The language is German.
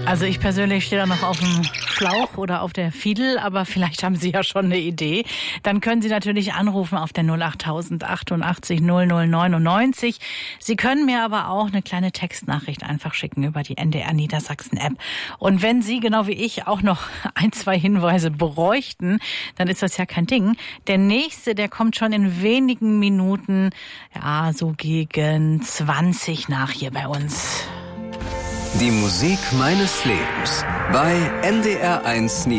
Also ich persönlich stehe da noch auf dem Schlauch oder auf der Fiedel, aber vielleicht haben Sie ja schon eine Idee. Dann können Sie natürlich anrufen auf der 08000 88 00 99. Sie können mir aber auch eine kleine Textnachricht einfach schicken über die NDR Niedersachsen App. Und wenn Sie, genau wie ich, auch noch 1, 2 Hinweise bräuchten, dann ist das ja kein Ding. Der nächste, der kommt schon in wenigen Minuten, ja, so gegen 20 nach hier bei uns. Die Musik meines Lebens bei NDR 1 Niedersachsen.